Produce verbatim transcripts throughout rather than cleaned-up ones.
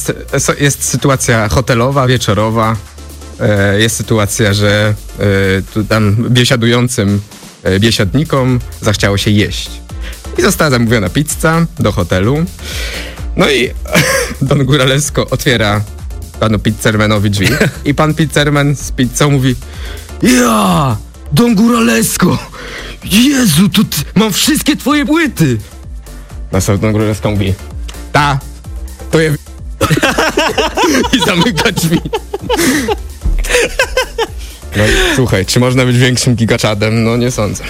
Jest, jest sytuacja hotelowa, wieczorowa. Jest sytuacja, że tu tam biesiadującym biesiadnikom zachciało się jeść. I została zamówiona pizza do hotelu. No i Don Góralesco otwiera panu pizzermanowi drzwi i pan pizzerman z pizzą mówi: ja, Don Góralesco, Jezu, tu t- mam wszystkie twoje płyty. Następnie Don Góralesco mówi: ta, to je... I zamyka drzwi. No i słuchaj, czy można być większym gigaczadem? No nie sądzę.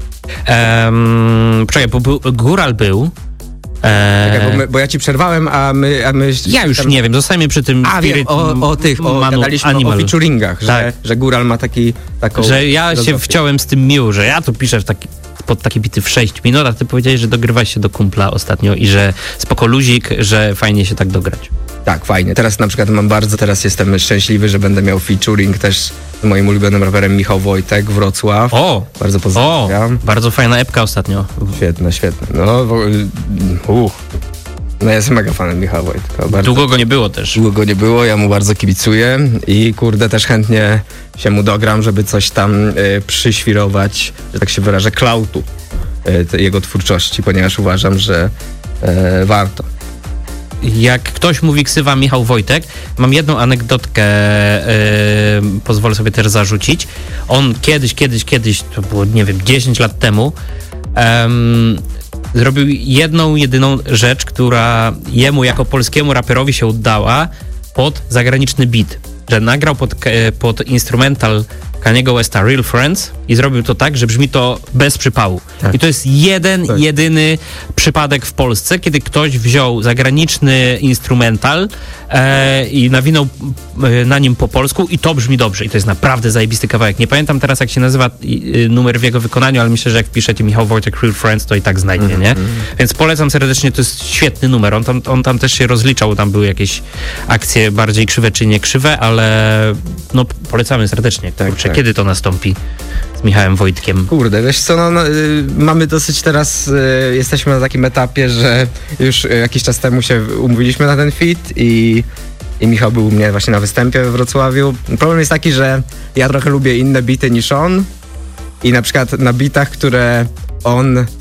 Um, czekaj, bo był, Góral był. E... Czekaj, bo, my, bo ja ci przerwałem, a my... A my ja już tam... nie wiem, zostajemy przy tym a, Spirit wiem, o, o tych, o, Manu, gadaliśmy Animal. o featuringach, że, tak. że Góral ma taki... Taką że ja filozofię. się wciąłem z tym mił, że ja tu piszę w taki, pod takie bity w sześć minut, a ty powiedziałeś, że dogrywałeś się do kumpla ostatnio i że spoko luzik, że fajnie się tak dograć. Tak, fajnie. Teraz na przykład mam bardzo, teraz jestem szczęśliwy, że będę miał featuring też z moim ulubionym raperem Michał Wojtek, Wrocław. O! Bardzo pozdrawiam. O, bardzo fajna epka ostatnio. Świetne, świetne. No, uh. no ja jestem mega fanem Michała Wojtka. Bardzo, długo go nie było też. Długo go nie było, ja mu bardzo kibicuję i kurde też chętnie się mu dogram, żeby coś tam y, przyświrować, że tak się wyrażę, klautu y, jego twórczości, ponieważ uważam, że y, warto. Jak ktoś mówi ksywa Michał Wojtek, mam jedną anegdotkę, yy, pozwolę sobie też zarzucić. On kiedyś, kiedyś, kiedyś, to było, nie wiem, dziesięć lat temu, um, zrobił jedną, jedyną rzecz, która jemu jako polskiemu raperowi się udała pod zagraniczny beat. Że nagrał pod, pod instrumental Kaniego Westa Real Friends i zrobił to tak, że brzmi to bez przypału. Tak. I to jest jeden, tak. jedyny przypadek w Polsce, kiedy ktoś wziął zagraniczny instrumental e, i nawinął e, na nim po polsku i to brzmi dobrze. I to jest naprawdę zajebisty kawałek. Nie pamiętam teraz, jak się nazywa e, numer w jego wykonaniu, ale myślę, że jak wpiszecie Michał Wojtek Real Friends, to i tak znajdzie, mm-hmm. nie? Więc polecam serdecznie, to jest świetny numer. On tam, on tam też się rozliczał, tam były jakieś akcje bardziej krzywe czy nie krzywe, ale no polecamy serdecznie. Tak, Kurczę, tak. Kiedy to nastąpi z Michałem Wojtkiem? Kurde, wiesz co, no, no y, mamy dosyć teraz, y, jesteśmy na takim etapie, że już y, jakiś czas temu się umówiliśmy na ten feat i, i Michał był u mnie właśnie na występie we Wrocławiu. Problem jest taki, że ja trochę lubię inne bity niż on i na przykład na bitach, które on... Y,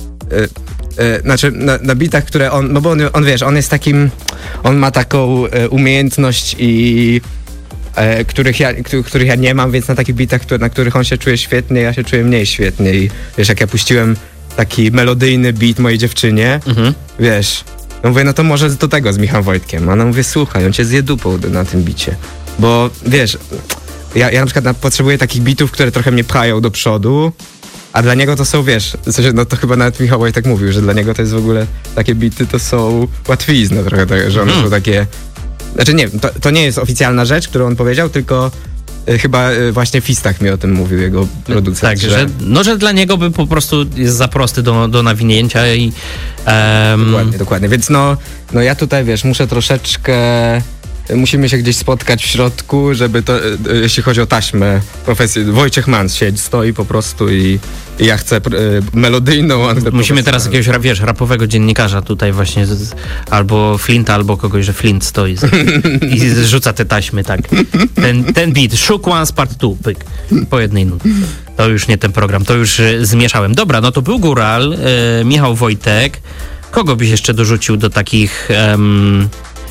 y, znaczy na, na bitach, które on... No bo on, on wiesz, on jest takim... On ma taką y, umiejętność i... E, których, ja, których ja nie mam, więc na takich bitach, które, na których on się czuje świetnie, ja się czuję mniej świetnie i wiesz, jak ja puściłem taki melodyjny beat mojej dziewczynie, mhm. wiesz, no mówię, no to może do tego z Michałem Wojtkiem, a ona mówi, słuchaj, on cię zje dupą na tym bicie, bo wiesz, ja, ja na przykład na, potrzebuję takich bitów, które trochę mnie pchają do przodu, a dla niego to są, wiesz, w sensie, no to chyba nawet Michał Wojtek mówił, że dla niego to jest w ogóle, takie bity to są łatwizny trochę, tak, że one mhm. są takie. Znaczy nie, to, to nie jest oficjalna rzecz, którą on powiedział, tylko y, chyba y, właśnie Fistach mi o tym mówił, jego producent. Tak, że... że, no, że dla niego by po prostu jest za prosty do, do nawinięcia i... Um... Dokładnie, dokładnie, więc no, no ja tutaj, wiesz, muszę troszeczkę... Musimy się gdzieś spotkać w środku, żeby to, jeśli chodzi o taśmę, profesję, Wojciech Mans siedzi, stoi po prostu i, i ja chcę y, melodyjną... Musimy teraz jakiegoś, wiesz, rapowego dziennikarza tutaj właśnie, z, albo Flinta, albo kogoś, że Flint stoi z, i rzuca te taśmy, tak. Ten, ten beat, Shook Ones Part two, pyk, po jednej nucie. To już nie ten program, to już y, zmieszałem. Dobra, no to był Góral, y, Michał Wojtek. Kogo byś jeszcze dorzucił do takich... Um,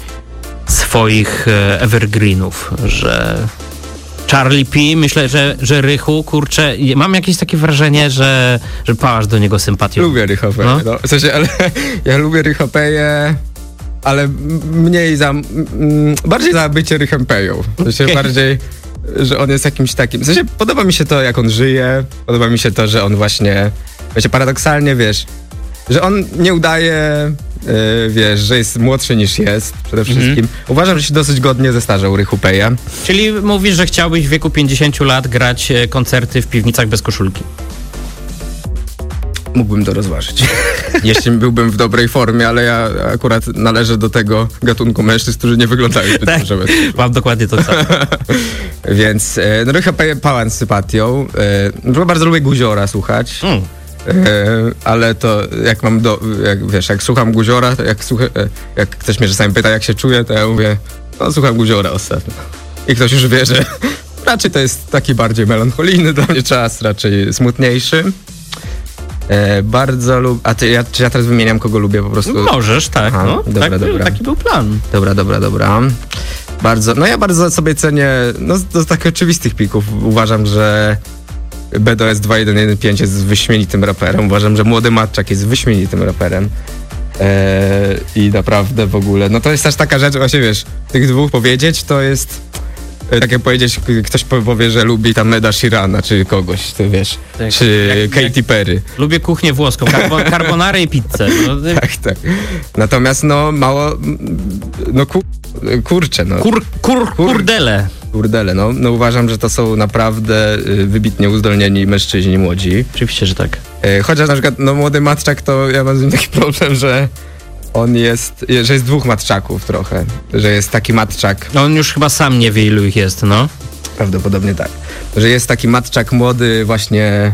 swoich e, evergreenów, że Charlie P, myślę, że, że Rychu, kurczę, mam jakieś takie wrażenie, że, że pałasz do niego sympatią. Lubię Rychopeję, no? no. W sensie, ale ja lubię Rychopeję, ale mniej za, m, bardziej za bycie Rychempeją. W sensie okay. bardziej, że on jest jakimś takim, w sensie podoba mi się to, jak on żyje, podoba mi się to, że on właśnie, wiecie, paradoksalnie, wiesz, że on nie udaje... Yy, wiesz, że jest młodszy niż jest przede wszystkim. Mm. Uważam, że się dosyć godnie zestarzał Rychu Peja. Czyli mówisz, że chciałbyś w wieku pięćdziesięciu lat grać koncerty w piwnicach bez koszulki? Mógłbym to rozważyć. Jeśli byłbym w dobrej formie, ale ja akurat należę do tego gatunku mężczyzn, którzy nie wyglądają zbyt dobrze. Mam dokładnie to samo. Więc no, Rycha Peja pałam z sympatią. Yy, bardzo lubię Guziora słuchać. Mm. e, ale to jak mam do, jak, wiesz, jak słucham Guziora, to jak, słucha, jak ktoś mnie czasami pyta, jak się czuję, to ja mówię, no słucham Guziora ostatnio. I ktoś już wie, że raczej to jest taki bardziej melancholijny dla mnie czas, raczej smutniejszy. E, bardzo lubię. A ty, ja, czy ja teraz wymieniam, kogo lubię po prostu? No możesz, tak. Aha, no, dobra, tak dobra. Taki był plan. Dobra, dobra, dobra. Bardzo, no ja bardzo sobie cenię, no z, z takich oczywistych plików uważam, że B D O S dwa jeden jeden pięć jest wyśmienitym raperem. Uważam, że Młody Matczak jest wyśmienitym raperem. E, I naprawdę w ogóle, no to jest też taka rzecz, właśnie wiesz, tych dwóch powiedzieć, to jest tak jak powiedzieć, ktoś powie, że lubi tam Eda Sheerana, czy kogoś, ty wiesz, tak, czy jak, Katy jak Perry. Lubię kuchnię włoską, karbo, carbonarę i pizzę. No, tak, tak. Natomiast no mało, no ku, kurczę, no. Kur, kur, kurdele. Kurdele, no, no uważam, że to są naprawdę y, wybitnie uzdolnieni mężczyźni młodzi. Oczywiście, że tak. Y, chociaż na przykład, no Młody Matczak, to ja mam z nim taki problem, że on jest, że jest dwóch Matczaków trochę, że jest taki Matczak. No on już chyba sam nie wie, ilu ich jest, no. Prawdopodobnie tak. Że jest taki Matczak młody właśnie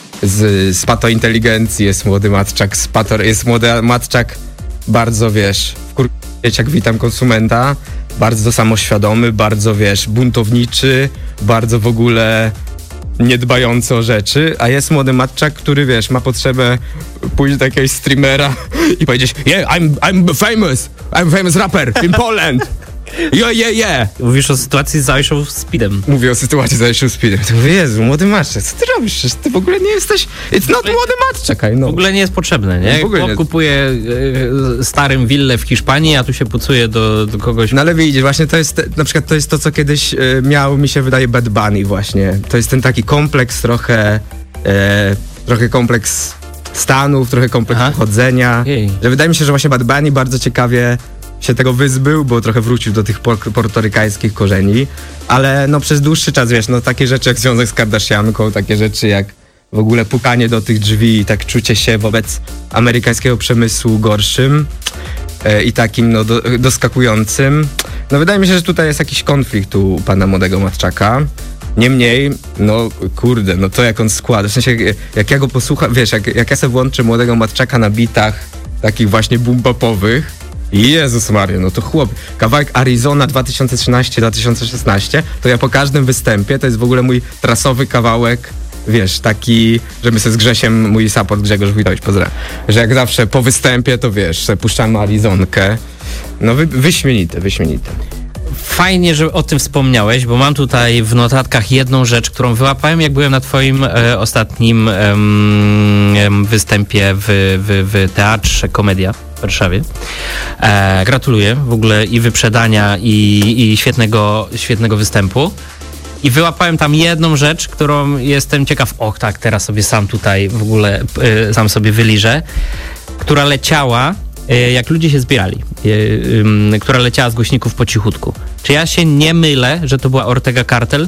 z, z patointeligencji, jest młody Matczak z pato, jest młody Matczak bardzo, wiesz, w jak witam konsumenta, bardzo samoświadomy, bardzo, wiesz, buntowniczy, bardzo w ogóle niedbający o rzeczy, a jest młody Matczak, który, wiesz, ma potrzebę pójść do jakiegoś streamera i powiedzieć, yeah, I'm, I'm famous, I'm famous rapper in Poland. Yeah, yeah, yeah. Mówisz o sytuacji z Aishą Speedem. Mówię o sytuacji z Aishą Speedem. To mówię, Jezu, Młody Matczak, co ty robisz? Przecież ty w ogóle nie jesteś... It's not Młody Matczak, I know. W ogóle nie jest potrzebne, nie? W ogóle Chłop nie. kupuje y, starym willę w Hiszpanii, a tu się pucuje do, do kogoś... No ale widzisz, właśnie to jest, na przykład to jest to, co kiedyś y, miał, mi się wydaje, Bad Bunny właśnie. To jest ten taki kompleks trochę, e, trochę kompleks stanów, trochę kompleks Aha. pochodzenia. Jej. Że wydaje mi się, że właśnie Bad Bunny bardzo ciekawie się tego wyzbył, bo trochę wrócił do tych por- portorykańskich korzeni, ale no przez dłuższy czas, wiesz, no takie rzeczy jak związek z Kardashianką, takie rzeczy jak w ogóle pukanie do tych drzwi i tak czucie się wobec amerykańskiego przemysłu gorszym e, i takim no do, doskakującym. No wydaje mi się, że tutaj jest jakiś konflikt u pana Młodego Matczaka. Niemniej, no kurde, no to jak on składa, w sensie jak ja go posłucham, wiesz, jak, jak ja sobie włączę Młodego Matczaka na bitach takich właśnie boom-popowych, Jezus Maria, no to chłop, kawałek Arizona dwa tysiące trzynaście dwa tysiące szesnaście, to ja po każdym występie, to jest w ogóle mój trasowy kawałek, wiesz, taki, że my sobie z Grzesiem, mój support Grzegorz Wójtowicz, pozdrawiam, że jak zawsze po występie, to wiesz, sobie puszczamy Arizonkę, no wy, wyśmienite, wyśmienite. Fajnie, że o tym wspomniałeś, bo mam tutaj w notatkach jedną rzecz, którą wyłapałem, jak byłem na twoim e, ostatnim em, występie w, w, w Teatrze Komedia w Warszawie. E, gratuluję w ogóle i wyprzedania, i, i świetnego, świetnego występu. I wyłapałem tam jedną rzecz, którą jestem ciekaw, och tak, teraz sobie sam tutaj w ogóle e, sam sobie wyliżę, która leciała, jak ludzie się zbierali, która leciała z głośników po cichutku. Czy ja się nie mylę, że to była Ortega Cartel?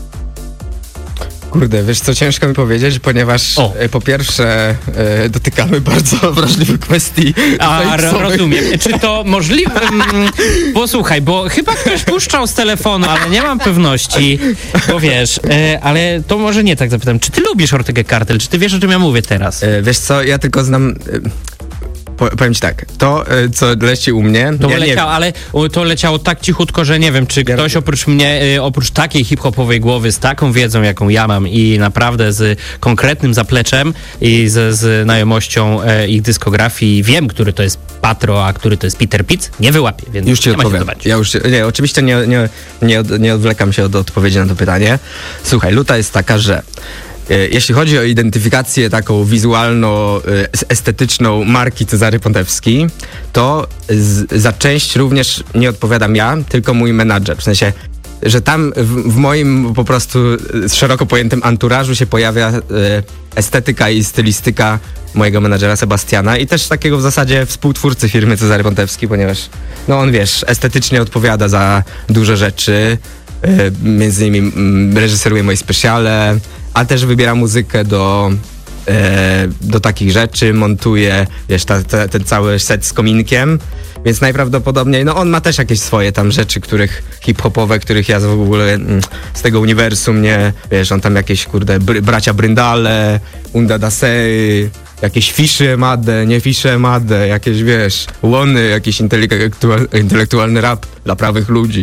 Kurde, wiesz co, ciężko mi powiedzieć, ponieważ O. e, po pierwsze e, dotykamy bardzo wrażliwych kwestii. A, ro- seksowych. rozumiem. Czy to możliwe? Mm, Posłuchaj, bo chyba ktoś puszczał z telefonu, ale nie mam pewności, bo wiesz, e, ale to może nie tak zapytam. Czy ty lubisz Ortegę Cartel? Czy ty wiesz, o czym ja mówię teraz? E, wiesz co, ja tylko znam... E, po, powiem ci tak, to e, co leci u mnie... To ja nie leciało, ale o, to leciało tak cichutko, że nie wiem, czy Ja ktoś rozumiem. oprócz mnie, y, oprócz takiej hip-hopowej głowy, z taką wiedzą, jaką ja mam i naprawdę z konkretnym zapleczem i ze znajomością e, ich dyskografii, wiem, który to jest Patro, a który to jest Peter Pitts, nie wyłapię, więc Już ci nie ma się odpowiem. zobaczyć. Ja już, nie, oczywiście nie, nie, nie, od, nie odwlekam się od odpowiedzi na to pytanie. Słuchaj, luta jest taka, że e, jeśli chodzi o identyfikację taką wizualno-estetyczną marki Cezary Pontewski, to z, za część również nie odpowiadam ja, tylko mój menadżer. W sensie, że tam w, w moim po prostu szeroko pojętym anturażu się pojawia e, estetyka i stylistyka mojego menadżera Sebastiana i też takiego w zasadzie współtwórcy firmy Cezary Pontewski, ponieważ no on, wiesz, estetycznie odpowiada za dużo rzeczy, e, między innymi mm, reżyseruje moje specjale, a też wybiera muzykę do, e, do takich rzeczy, montuje, wiesz, ta, ta, ten cały set z kominkiem więc najprawdopodobniej, no on ma też jakieś swoje tam rzeczy, których hip-hopowe, których ja w ogóle mm, z tego uniwersum nie, wiesz, on tam jakieś, kurde, br- bracia Bryndale, Unda Dasei, jakieś fisze made, nie fisze made, jakieś, wiesz, łony, jakiś intelektual, intelektualny rap dla prawych ludzi.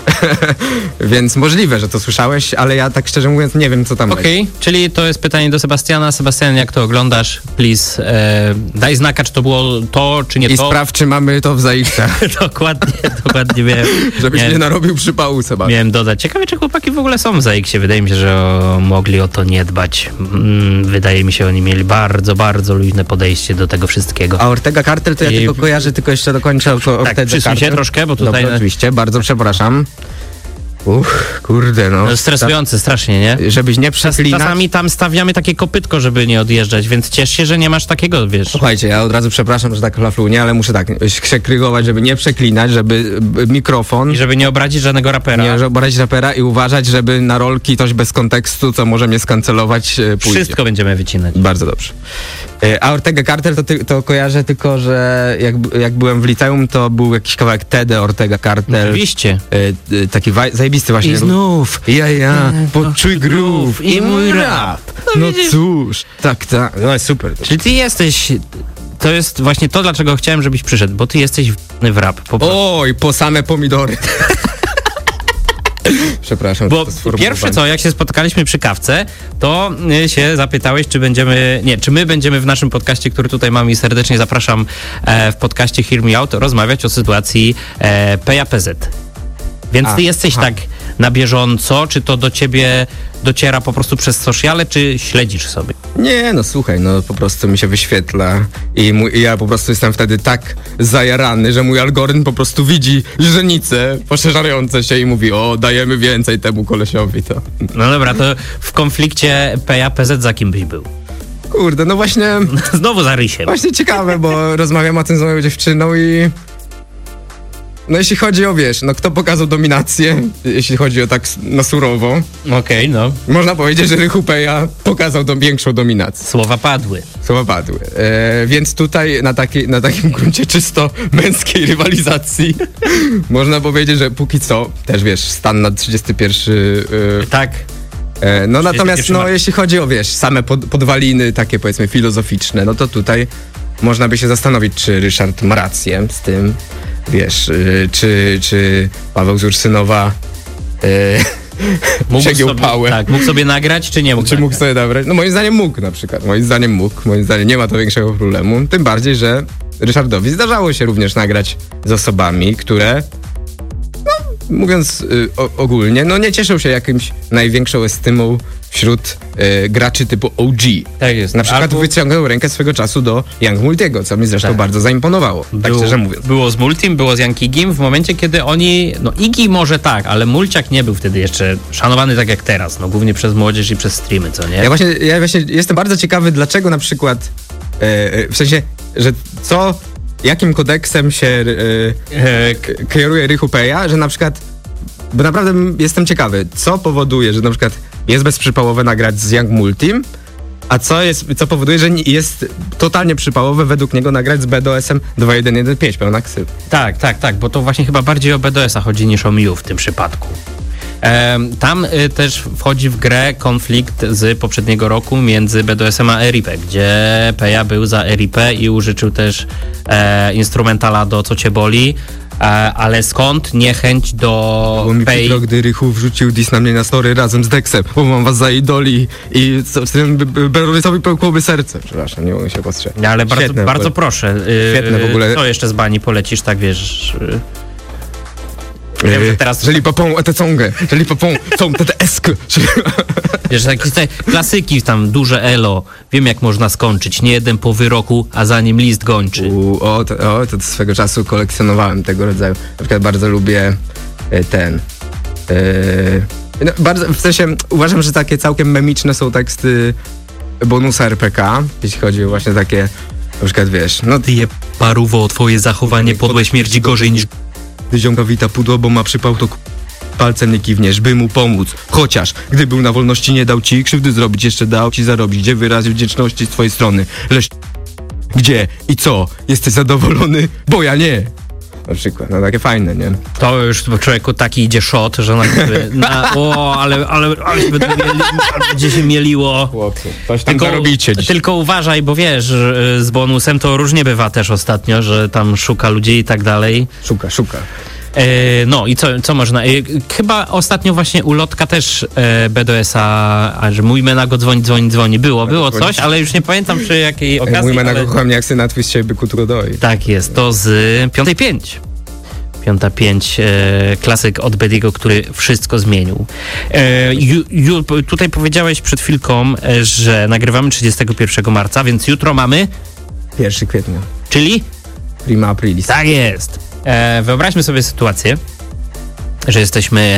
Więc możliwe, że to słyszałeś, ale ja tak szczerze mówiąc nie wiem, co tam Okej, okay, czyli to jest pytanie do Sebastiana. Sebastian, jak to oglądasz? Please, e, daj znaka, czy to było to, czy nie I to. I sprawdź, czy mamy to w zaiktach. dokładnie, dokładnie miałem. Żebyś miałem, nie narobił przypału, Sebastian. Miałem dodać. Ciekawe, czy chłopaki w ogóle są w zaiksie. Wydaje mi się, że o, mogli o to nie dbać. Mm, wydaje mi się, oni mieli bardzo, bardzo luźne podejście do tego wszystkiego. A Ortega Carter to ja I... tylko kojarzę, tylko jeszcze dokończę o Ortega Tak, przysuń się troszkę, bo tutaj... Dobrze, oczywiście, bardzo przepraszam. Uch, kurde, no. no stresujące, strasznie, nie? Żebyś nie przeklinać. Czasami tam stawiamy takie kopytko, żeby nie odjeżdżać, więc ciesz się, że nie masz takiego, wiesz. Słuchajcie, ja od razu przepraszam, że tak flaflunie, ale muszę tak przekrygować, żeby nie przeklinać, żeby mikrofon... I żeby nie obrazić żadnego rapera. Nie, żeby obrazić rapera i uważać, żeby na rolki coś bez kontekstu, co może mnie skancelować, pójdzie. Wszystko będziemy wycinać. Bardzo dobrze. A Ortega Carter to, ty, to kojarzę tylko, że jak, jak byłem w liceum, to był jakiś kawałek Tedy Ortega Carter. Oczywiście. E, taki waj, zajebisty właśnie. I znów. Ja, ja, poczuj groove i mój rap. No, no cóż. Tak, tak. No jest super. Czyli ty jesteś... To jest właśnie to, dlaczego chciałem, żebyś przyszedł, bo ty jesteś w, w rap. Po Oj, po same pomidory. Przepraszam. Bo pierwsze co, jak się spotkaliśmy przy kawce, to się zapytałeś, czy będziemy, nie, czy my będziemy w naszym podcaście, który tutaj mam i serdecznie zapraszam e, w podcaście Hear Me Out, rozmawiać o sytuacji e, P A P Z. Więc A, ty jesteś aha. tak na bieżąco, czy to do ciebie dociera po prostu przez sociale, czy śledzisz sobie? Nie, no słuchaj, no po prostu mi się wyświetla i, mój, i ja po prostu jestem wtedy tak zajarany, że mój algorytm po prostu widzi źrenice poszerzające się i mówi, o, dajemy więcej temu kolesiowi, to. No dobra, to w konflikcie P A P Z za kim byś był? Kurde, no właśnie... Znowu za Rysiem. Właśnie ciekawe, bo rozmawiam o tym z moją dziewczyną i... No jeśli chodzi o, wiesz, no kto pokazał dominację, jeśli chodzi o tak na surowo. Okej, okay, no. Można powiedzieć, że Rychu Peja pokazał do większą dominację. Słowa padły. Słowa padły. E, więc tutaj na, taki, na takim gruncie czysto męskiej rywalizacji można powiedzieć, że póki co, też wiesz, stan na trzydziesty pierwszy... E, tak. E, no natomiast, no jeśli chodzi o, wiesz, same pod, podwaliny takie, powiedzmy, filozoficzne, no to tutaj można by się zastanowić, czy Ryszard ma rację z tym. Wiesz, y, czy, czy Paweł z Ursynowa y, przegiął sobie, pałę. Tak, mógł sobie nagrać, czy nie mógł? Czy mógł sobie nagrać? No moim zdaniem mógł na przykład. Moim zdaniem mógł. Moim zdaniem nie ma to większego problemu. Tym bardziej, że Ryszardowi zdarzało się również nagrać z osobami, które, no, mówiąc y, o, ogólnie, no nie cieszą się jakimś największą estymą wśród y, graczy typu O G. Tak jest. Na przykład Albo... wyciągnął rękę swego czasu do Young Multiego, co mi zresztą tak. bardzo zaimponowało, tak było, szczerze mówiąc. Było z Multim, było z Young Igim w momencie, kiedy oni, no Iggy może tak, ale Mulciak nie był wtedy jeszcze szanowany tak jak teraz, no głównie przez młodzież i przez streamy, co nie? Ja właśnie, ja właśnie jestem bardzo ciekawy, dlaczego na przykład, e, w sensie, że co, jakim kodeksem się e, e, k- kieruje Rychu Peja, że na przykład, bo naprawdę jestem ciekawy, co powoduje, że na przykład jest bezprzypałowe nagrać z Young Multim, a co jest, co powoduje, że jest totalnie przypałowe według niego nagrać z B D O S-em dwa jeden jeden pięć, pełna ksyw. Tak, tak, tak, bo to właśnie chyba bardziej o B D O S-a chodzi niż o Miu w tym przypadku. Ehm, tam y, też wchodzi w grę konflikt z poprzedniego roku między B D O S-em a R I P, gdzie Peja był za R I P i użyczył też e, instrumentala do Co Cię Boli, e, ale skąd niechęć do Było mi Pej... przykro, gdy Rychu wrzucił diss na mnie na story razem z Dexem, bo mam was za idoli i z tym Berorysowi pełkłoby serce. Przepraszam, nie mogę się postrzec. No, ale bardzo, Świetne, bardzo bo... proszę. Świetne w ogóle. Co jeszcze z bani polecisz, tak wiesz... Y... Wiem, że teraz... Jeżeli popą te congę, jeżeli popą tą te esky. Wiesz, jakieś te klasyki tam, duże elo, wiem jak można skończyć, nie jeden po wyroku, a za nim list gończy. U, o, to, o, to swego czasu kolekcjonowałem tego rodzaju. Na przykład bardzo lubię e, ten... E, no, bardzo, w sensie uważam, że takie całkiem memiczne są teksty bonusa R P K, jeśli chodzi o właśnie takie, na przykład wiesz, no Ty je paruwo, twoje zachowanie podłe śmierci gorzej niż... Gdy ziomka wita pudło, bo ma przypał, to k- palcem nie kiwniesz, by mu pomóc. Chociaż, gdy był na wolności, nie dał ci krzywdy zrobić, jeszcze dał ci zarobić. Gdzie wyrazy wdzięczności z twojej strony? Lecz gdzie i co? Jesteś zadowolony? Bo ja nie. na przykład, no takie fajne, nie? To już człowieku taki idzie shot, że na, na o, ale, ale, ale się będzie, mieli, będzie się mieliło. Chłopcy, coś tam Tylko, zarobicie dzisiaj. tylko uważaj, bo wiesz, z bonusem to różnie bywa też ostatnio, że tam szuka ludzi i tak dalej. Szuka, szuka. E, no i co, co można? E, chyba ostatnio właśnie ulotka też e, B D S a, a że mój Menago dzwoni, dzwoni, dzwoni. Było, było coś, ale już nie pamiętam przy jakiej okazji. Mój Menago ale... kocha mnie jak syna twist siebie kutrudoi. Tak jest, to z piątej pięć. Piąta pięć, e, klasyk od Bediego, który wszystko zmienił. E, ju, ju, tutaj powiedziałeś przed chwilką, e, że nagrywamy trzydziestego pierwszego marca, więc jutro mamy... pierwszego kwietnia. Czyli? Prima aprilis. Tak jest. E, wyobraźmy sobie sytuację, że jesteśmy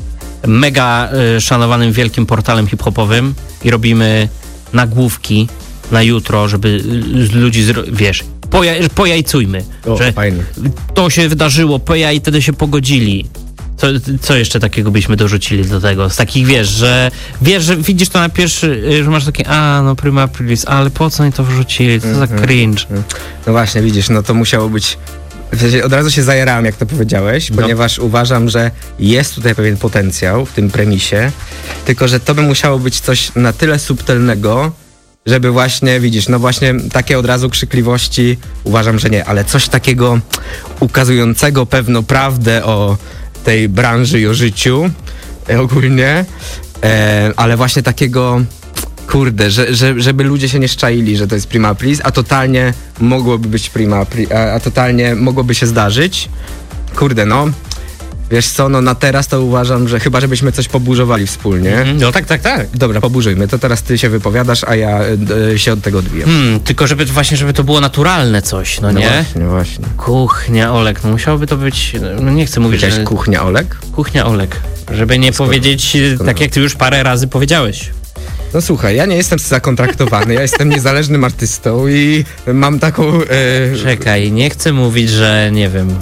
mega e, szanowanym wielkim portalem hip-hopowym i robimy nagłówki na jutro, żeby z ludzi, zro- wiesz, poja- pojajcujmy, O, że fajnie. to się wydarzyło, poja i wtedy się pogodzili. Co, co jeszcze takiego byśmy dorzucili do tego? Z takich, wiesz, że wiesz, że widzisz to na pierwszy, że masz takie, a no prima aprilis, ale po co oni to wrzucili? Co za cringe. No właśnie, widzisz, no to musiało być... W sensie od razu się zajarałem, jak to powiedziałeś, No. ponieważ uważam, że jest tutaj pewien potencjał w tym premisie, tylko że to by musiało być coś na tyle subtelnego, żeby właśnie, widzisz, no właśnie takie od razu krzykliwości uważam, że nie, ale coś takiego ukazującego pewną prawdę o tej branży i o życiu e, ogólnie, e, ale właśnie takiego, kurde, że, że, żeby ludzie się nie szczaili, że to jest prima aprilis, a totalnie mogłoby być prima aprilis, a, a totalnie mogłoby się zdarzyć. Kurde, no, wiesz co, no na teraz to uważam, że chyba żebyśmy coś poburzowali wspólnie. Mhm. No tak, tak, tak. Dobra, poburzujmy, to teraz ty się wypowiadasz, a ja e, się od tego odbijam. Hmm, tylko żeby właśnie, żeby to było naturalne coś, no, No nie? właśnie, właśnie. Kuchnia Olek, no musiałoby to być, no nie chcę mówić, Powiedziałeś że... kuchnia Olek? Kuchnia Olek. Żeby nie Skoro- powiedzieć, skoro- tak jak ty już parę razy powiedziałeś. No słuchaj, ja nie jestem zakontraktowany, ja jestem niezależnym artystą i mam taką... E, Czekaj, nie chcę mówić, że nie wiem...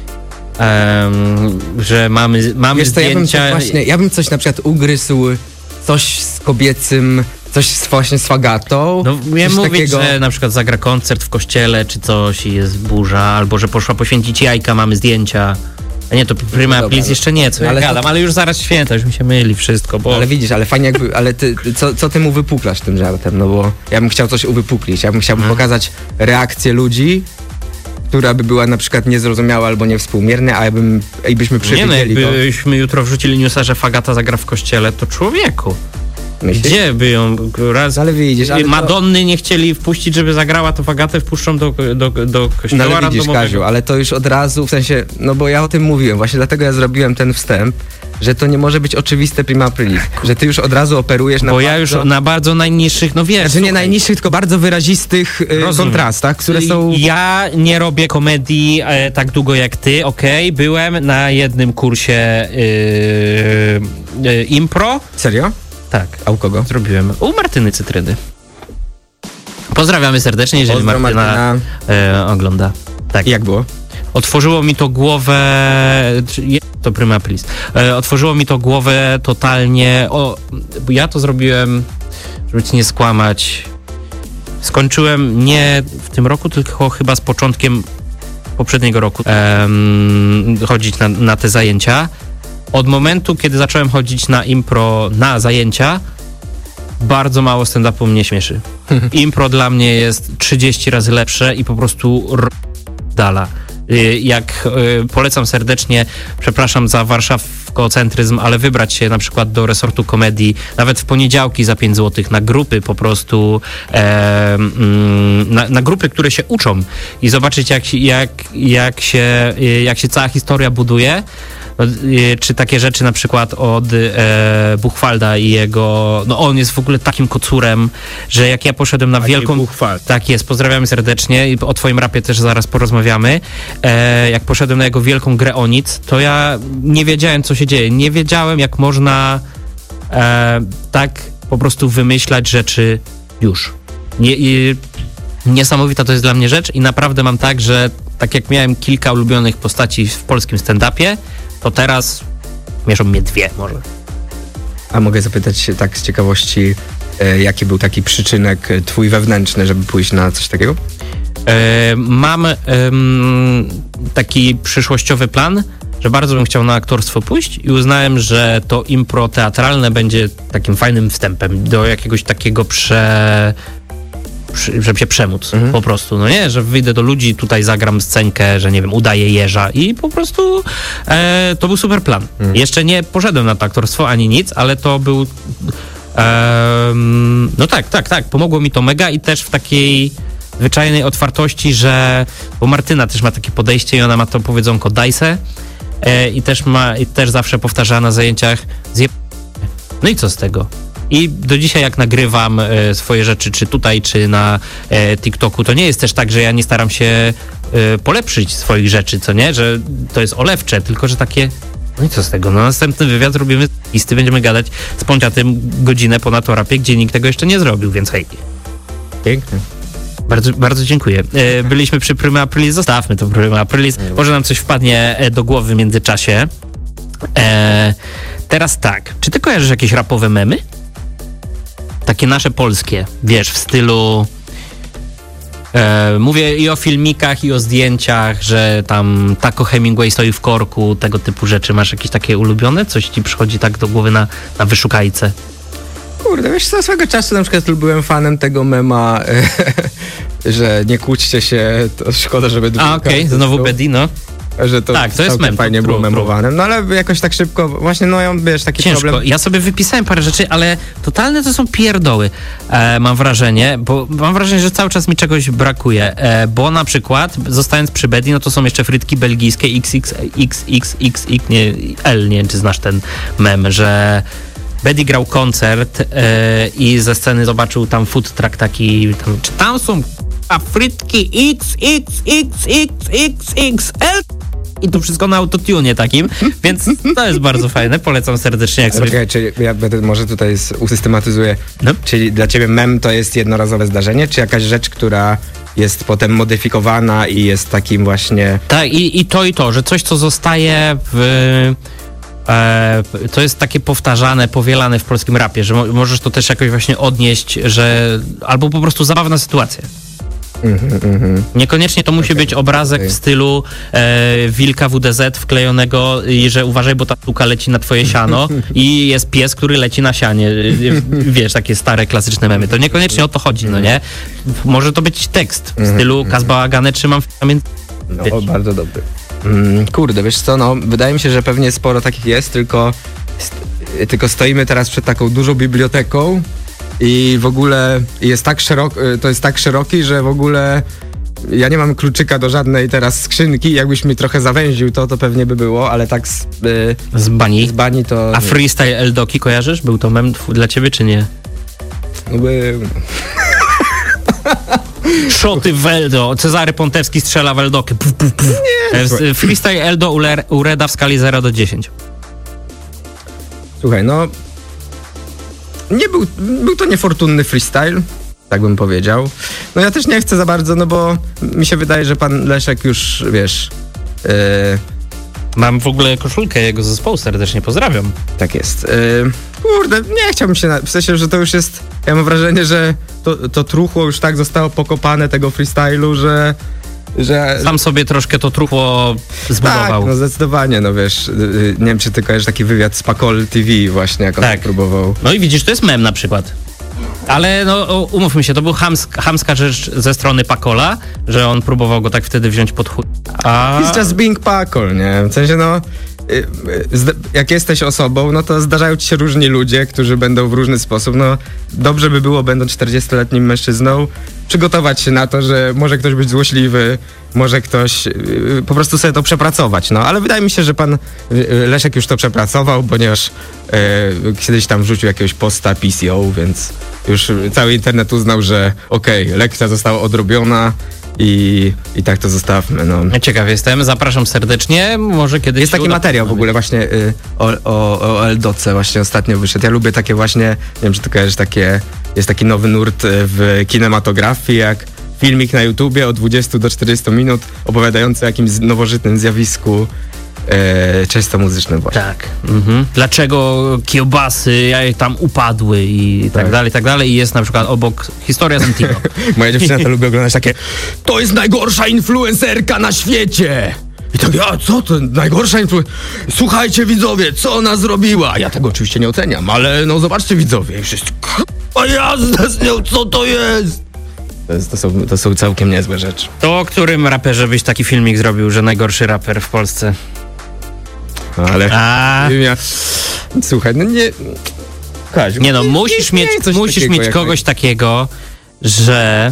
em, że mamy, mamy Wiesz co, ja bym, zdjęcia... coś właśnie, ja bym coś na przykład ugryzł, coś z kobiecym, coś z, właśnie z fagatą. No miałem coś mówić, takiego... że na przykład zagra koncert w kościele, czy coś i jest burza, albo że poszła poświęcić jajka, mamy zdjęcia. A nie, to prima dobra, aprilis no. jeszcze nie, co ja Ale to- gadam, ale już zaraz święta, już mi się myli wszystko, bo... Ale widzisz, ale fajnie jakby, ale ty, co, co ty mu wypuklasz tym żartem, no bo ja bym chciał coś uwypuklić, ja bym chciał Hmm. pokazać reakcję ludzi, która by była na przykład niezrozumiała albo niewspółmierna, a ja bym, i byśmy Nie no, przewidzieli to. jakbyśmy jutro wrzucili newsa, że Fagata zagra w kościele, to człowieku. Myślisz? Gdzie by ją raz... Ale widzisz, ale to- Madonny nie chcieli wpuścić, żeby zagrała, to Fagatę wpuszczą do, do, do No kościoła ale widzisz, randomowego. Kaziu, ale to już od razu, w sensie, no bo ja o tym mówiłem, właśnie dlatego ja zrobiłem ten wstęp, że to nie może być oczywiste prima aprilis, że ty już od razu operujesz na Bo bardzo, ja już na bardzo najniższych, no wiesz... znaczy nie słuchaj, najniższych, tylko bardzo wyrazistych y, Rozumiem. kontrastach, które są... Ja nie robię komedii e, tak długo jak ty, okej. Byłem na jednym kursie yy, yy, impro. Serio? Tak, A u kogo? zrobiłem. U Martyny Cytryny. Pozdrawiamy serdecznie, jeżeli Pozdro, Martyna, Martyna. E, ogląda. Tak. I jak było? Otworzyło mi to głowę... czy- je- To prima aprilis. E, otworzyło mi to głowę totalnie... O, bo ja to zrobiłem, żeby ci nie skłamać. Skończyłem nie w tym roku, tylko chyba z początkiem poprzedniego roku em, chodzić na, na te zajęcia. Od momentu, kiedy zacząłem chodzić na impro, na zajęcia, bardzo mało stand-upu mnie śmieszy. Impro dla mnie jest trzydzieści razy lepsze i po prostu r- dala. Y, Jak y, polecam serdecznie, przepraszam za warszawkocentryzm, ale wybrać się na przykład do resortu komedii, nawet w poniedziałki za pięć złotych na grupy po prostu, e, mm, na, na grupy, które się uczą i zobaczyć jak, się- jak, jak, się, y, jak się cała historia buduje. No, y, czy takie rzeczy na przykład od e, Buchwalda i jego, no on jest w ogóle takim kocurem, że jak ja poszedłem na wielką... Buchwald. Tak jest, pozdrawiamy serdecznie i o twoim rapie też zaraz porozmawiamy. E, jak poszedłem na jego wielką grę o nic, to ja nie wiedziałem, co się dzieje. Nie wiedziałem, jak można e, tak po prostu wymyślać rzeczy już. Nie, i, niesamowita to jest dla mnie rzecz i naprawdę mam tak, że tak jak miałem kilka ulubionych postaci w polskim stand-upie, to teraz mierzą mnie dwie może. A mogę zapytać się tak z ciekawości, e, jaki był taki przyczynek e, twój wewnętrzny, żeby pójść na coś takiego? E, mam em, taki przyszłościowy plan, że bardzo bym chciał na aktorstwo pójść i uznałem, że to impro teatralne będzie takim fajnym wstępem do jakiegoś takiego prze... przy- żeby się przemóc Mhm. po prostu, no nie, że wyjdę do ludzi, tutaj zagram scenkę, że nie wiem, udaję jeża i po prostu e, to był super plan. Mhm. Jeszcze nie poszedłem na to aktorstwo ani nic, ale to był em, no tak, tak, tak, pomogło mi to mega i też w takiej zwyczajnej otwartości, że bo Martyna też ma takie podejście i ona ma to powiedzonko daj se e, i też ma, i też zawsze powtarza na zajęciach zje... No i co z tego? I do dzisiaj jak nagrywam e, swoje rzeczy, czy tutaj, czy na e, TikToku, to nie jest też tak, że ja nie staram się e, polepszyć swoich rzeczy, co nie? Że to jest olewcze, tylko że takie, no i co z tego? No następny wywiad robimy listy, będziemy gadać z Ponciatym godzinę po Naturapie, gdzie nikt tego jeszcze nie zrobił, więc hej. Pięknie. Bardzo, bardzo dziękuję. E, byliśmy przy Prima Aprilis, zostawmy to Prima Aprilis. Może nam coś wpadnie e, do głowy w międzyczasie. E, teraz tak, czy ty kojarzysz jakieś rapowe memy? Takie nasze polskie, wiesz, w stylu... E, mówię i o filmikach, i o zdjęciach, że tam Taco Hemingway stoi w korku, tego typu rzeczy. Masz jakieś takie ulubione? Coś ci przychodzi tak do głowy na, na wyszukajce? Kurde, wiesz co, swego czasu na przykład byłem fanem tego mema, że nie kłóćcie się, to szkoda, żeby... A, okej, okay. Znowu Bedi, no. Że to, tak, to jest mem. fajnie True, było memowane. No ale jakoś tak szybko, właśnie no ja wiesz, taki Ciężko. problem... Ja sobie wypisałem parę rzeczy, ale totalne to są pierdoły, e, mam wrażenie, bo mam wrażenie, że cały czas mi czegoś brakuje, e, bo na przykład, zostając przy Bedi, no to są jeszcze frytki belgijskie X X X X X X nie, L, nie wiem, czy znasz ten mem, że Bedi grał koncert e, i ze sceny zobaczył tam food truck taki, tam, czy tam są a frytki X X X X X X L i to wszystko na autotune takim, więc to jest bardzo fajne, polecam serdecznie. Jak sobie... Czekaj, czy ja będę, może tutaj s- usystematyzuję, No. czyli dla ciebie mem to jest jednorazowe zdarzenie, czy jakaś rzecz, która jest potem modyfikowana i jest takim właśnie... Tak, i, i to i to, że coś, co zostaje w... E, to jest takie powtarzane, powielane w polskim rapie, że mo- możesz to też jakoś właśnie odnieść, że albo po prostu zabawna sytuacja. Mhm, mhm. Niekoniecznie to musi Okej, być obrazek okej. w stylu e, wilka W D Z wklejonego i że uważaj, bo ta sztuka leci na twoje siano i jest pies, który leci na sianie. Wiesz, takie stare, klasyczne memy. To niekoniecznie o to chodzi, no nie? Może to być tekst w stylu Kazbałagane trzymam w pamięci. No, o, bardzo dobry. Mm, kurde, wiesz co, no, wydaje mi się, że pewnie sporo takich jest, tylko, st- tylko stoimy teraz przed taką dużą biblioteką i w ogóle jest tak szerok, to jest tak szeroki, że w ogóle ja nie mam kluczyka do żadnej teraz skrzynki, jakbyś mi trochę zawęził to, to pewnie by było, ale tak z, y, Z bani. z bani to... A freestyle Eldoki kojarzysz? Był to mem tw- dla ciebie, czy nie? No, był. Szoty w Eldo. Cezary Pontewski strzela w Eldokę. Puf, puf, puf. E, Freestyle Eldo u, Le- u Reda w skali zero do dziesięciu. Słuchaj, no nie był, był to niefortunny freestyle, tak bym powiedział. No ja też nie chcę za bardzo, no bo mi się wydaje, że pan Leszek już, wiesz, yy, Mam w ogóle koszulkę jego zespołu, serdecznie pozdrawiam. tak jest. Yy, kurde, nie chciałbym się, na, w sensie, że to już jest, ja mam wrażenie, że to, to truchło już tak zostało pokopane tego freestylu, że... że Sam sobie troszkę to truchło zbudował. tak, no zdecydowanie, no wiesz, yy, nie wiem, czy ty kojarzysz taki wywiad z Pakol T V właśnie, jak on Tak. to próbował. No i widzisz, to jest mem na przykład. Ale no o, umówmy się, to był chamsk, chamska rzecz ze strony Pakola, że on próbował go tak wtedy wziąć pod chuj. A... It's just being Pakol, nie? W sensie, no, y, y, zda- jak jesteś osobą, no to zdarzają ci się różni ludzie, którzy będą w różny sposób, no, dobrze by było, będąc czterdziestoletnim mężczyzną, przygotować się na to, że może ktoś być złośliwy, może ktoś y, po prostu sobie to przepracować, no, ale wydaje mi się, że pan y, y, Leszek już to przepracował, ponieważ y, kiedyś tam wrzucił jakiegoś posta P C O, więc już cały internet uznał, że okej, okay, lekcja została odrobiona, I, I tak to zostawmy, no. Ciekaw jestem, zapraszam serdecznie, może kiedyś Jest się taki uda materiał w ogóle właśnie y, o, o, o Eldoce właśnie ostatnio wyszedł. Ja lubię takie właśnie, nie wiem czy ty kojarzysz, takie, jest taki nowy nurt y, w kinematografii, jak filmik na YouTubie od dwudziestu do czterdziestu minut opowiadający o jakimś nowożytnym zjawisku e, czysto muzyczne właśnie. Tak. Mhm. Dlaczego kiełbasy tam upadły i tak, tak dalej, i tak dalej. I jest na przykład obok historia Santino. Moja dziewczyna to lubi oglądać takie: to jest najgorsza influencerka na świecie! I tak, a co to, najgorsza influencerka? Słuchajcie widzowie, co ona zrobiła? Ja tego oczywiście nie oceniam, ale no zobaczcie widzowie. I wszyscy, a jazda z nią, co to jest? To, jest, to, są, to są całkiem niezłe rzeczy. To o którym raperze byś taki filmik zrobił, że najgorszy raper w Polsce? No, ale... A... Ja, słuchaj, no nie... Kaziu, nie no, nie, musisz nie, mieć, nie musisz mieć kogoś jak... takiego, że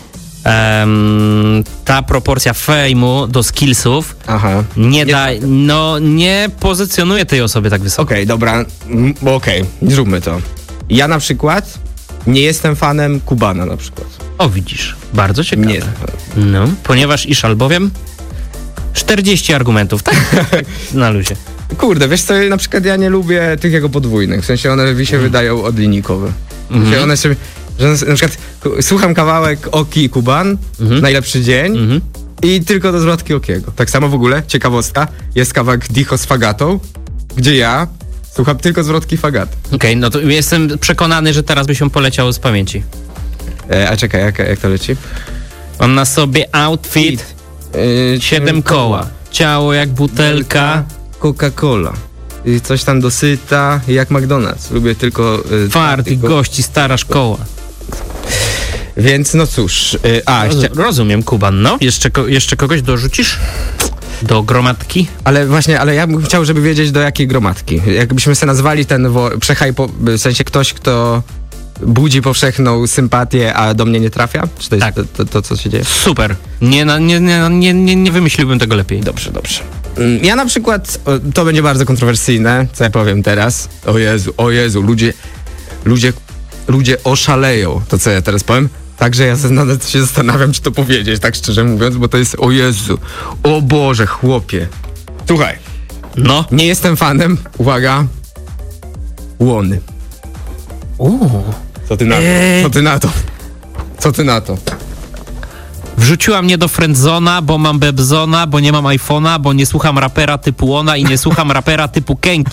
um, ta proporcja fejmu do skillsów Aha. nie da, no nie pozycjonuje tej osoby tak wysoko. Okej, okay, dobra, okej, okay, zróbmy to. Ja na przykład nie jestem fanem Kubana na przykład. O, widzisz, bardzo ciekawe. Nie. No, ponieważ iż albowiem czterdzieści argumentów, tak? Na luzie. Kurde, wiesz co, na przykład ja nie lubię tych jego podwójnych, w sensie one mi się mm. wydają odlinikowe. W sensie mm-hmm. one się, że na przykład słucham kawałek Oki i Kuban, mm-hmm. Najlepszy dzień mm-hmm. i tylko do zwrotki Okiego. Tak samo w ogóle, ciekawostka, jest kawałek Dicho z Fagatą, gdzie ja słucham tylko zwrotki Fagaty. Okej, okay, no to jestem przekonany, że teraz by się poleciał z pamięci. E, a czekaj, jak, jak to leci? On na sobie outfit, yy, siedem koła, ciało jak butelka, Coca-Cola. I coś tam dosyta, jak McDonald's. Lubię tylko... Yy, Twardych tylko... gości, stara szkoła. Więc no cóż... Yy, a, Roz, chcia... Rozumiem, Kuban, no. Jeszcze, ko- jeszcze kogoś dorzucisz? Do gromadki? Ale właśnie, ale ja bym chciał, żeby wiedzieć do jakiej gromadki. Jakbyśmy sobie nazwali ten wo- przechaj, w sensie ktoś, kto budzi powszechną sympatię, a do mnie nie trafia? Czy to jest tak. to, to, to, co się dzieje? Super. Nie, nie, nie, nie, nie, nie wymyśliłbym tego lepiej. Dobrze, dobrze. Ja na przykład, to będzie bardzo kontrowersyjne, co ja powiem teraz. O Jezu, o Jezu, ludzie, ludzie, ludzie oszaleją, to co ja teraz powiem. Także ja nawet się zastanawiam, czy to powiedzieć, tak szczerze mówiąc, bo to jest, o Jezu, o Boże, chłopie. Słuchaj, no. Nie jestem fanem, uwaga, Łony. Uuu. Co ty na to? Co ty na to? Co ty na to? Wrzuciła mnie do friendzona, bo mam bebzona, bo nie mam iPhone'a, bo nie słucham rapera typu Łona i nie słucham rapera typu Kęk.